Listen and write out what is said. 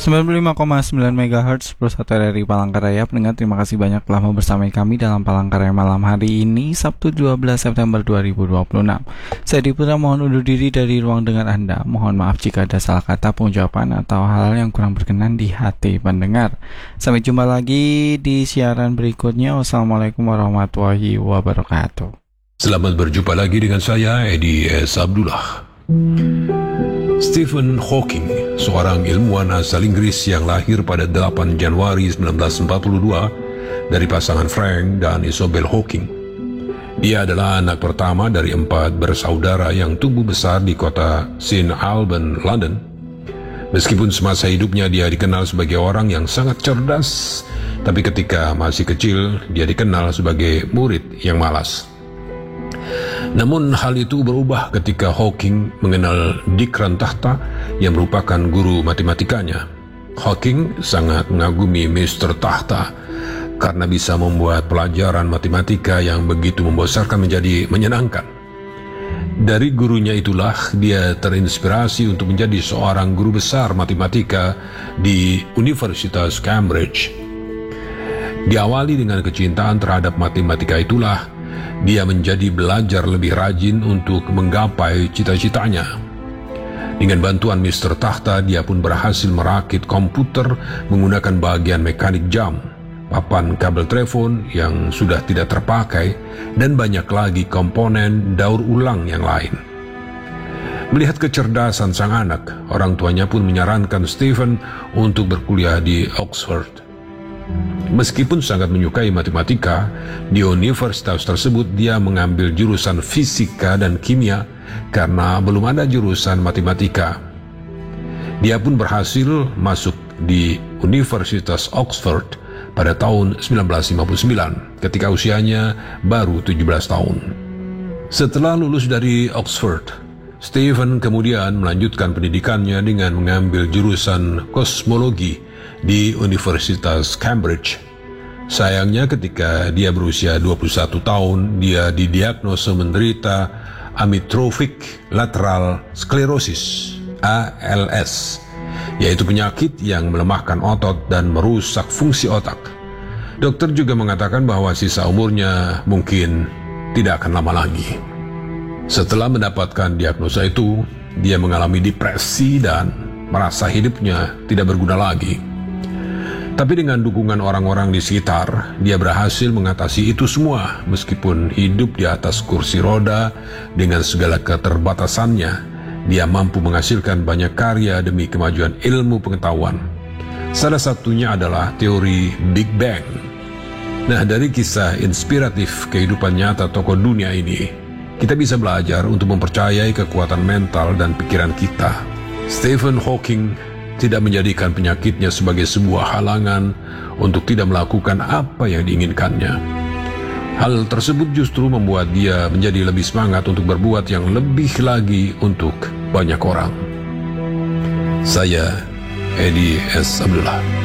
95,9 MHz Plus 1 RRI Palangkaraya. Pendengar, terima kasih banyak telah mau bersama kami dalam Palangkaraya malam hari ini, Sabtu 12 September 2026. Saya Diputra mohon undur diri dari ruang dengar Anda. Mohon maaf jika ada salah kata, pengucapan, atau hal yang kurang berkenan di hati pendengar. Sampai jumpa lagi di siaran berikutnya. Wassalamualaikum warahmatullahi wabarakatuh. Selamat berjumpa lagi dengan saya, Edi S. Abdullah. Stephen Hawking, seorang ilmuwan asal Inggris yang lahir pada 8 Januari 1942 dari pasangan Frank dan Isabel Hawking. Dia adalah anak pertama dari 4 bersaudara yang tumbuh besar di kota St. Albans, London. Meskipun semasa hidupnya dia dikenal sebagai orang yang sangat cerdas, tapi ketika masih kecil dia dikenal sebagai murid yang malas. Namun hal itu berubah ketika Hawking mengenal Dick Rantahta yang merupakan guru matematikanya. Hawking sangat mengagumi Mr. Tahta karena bisa membuat pelajaran matematika yang begitu membesarkan menjadi menyenangkan. Dari gurunya itulah dia terinspirasi untuk menjadi seorang guru besar matematika di Universitas Cambridge. Diawali dengan kecintaan terhadap matematika itulah dia menjadi belajar lebih rajin untuk menggapai cita-citanya. Dengan bantuan Mr. Tahta, dia pun berhasil merakit komputer menggunakan bagian mekanik jam, papan kabel telepon yang sudah tidak terpakai, dan banyak lagi komponen daur ulang yang lain. Melihat kecerdasan sang anak, orang tuanya pun menyarankan Stephen untuk berkuliah di Oxford. Meskipun sangat menyukai matematika, di universitas tersebut dia mengambil jurusan fisika dan kimia karena belum ada jurusan matematika. Dia pun berhasil masuk di Universitas Oxford pada tahun 1959 ketika usianya baru 17 tahun. Setelah lulus dari Oxford, Stephen kemudian melanjutkan pendidikannya dengan mengambil jurusan kosmologi di Universitas Cambridge. Sayangnya ketika dia berusia 21 tahun, dia didiagnosa menderita amyotrophic lateral sclerosis (ALS), yaitu penyakit yang melemahkan otot dan merusak fungsi otak. Dokter juga mengatakan bahwa sisa umurnya mungkin tidak akan lama lagi. Setelah mendapatkan diagnosa itu, dia mengalami depresi dan merasa hidupnya tidak berguna lagi. Tapi dengan dukungan orang-orang di sekitar, dia berhasil mengatasi itu semua. Meskipun hidup di atas kursi roda dengan segala keterbatasannya, dia mampu menghasilkan banyak karya demi kemajuan ilmu pengetahuan. Salah satunya adalah teori Big Bang. Nah, dari kisah inspiratif kehidupan nyata tokoh dunia ini, kita bisa belajar untuk mempercayai kekuatan mental dan pikiran kita. Stephen Hawking tidak menjadikan penyakitnya sebagai sebuah halangan untuk tidak melakukan apa yang diinginkannya. Hal tersebut justru membuat dia menjadi lebih semangat untuk berbuat yang lebih lagi untuk banyak orang. Saya Edi S. Abdullah.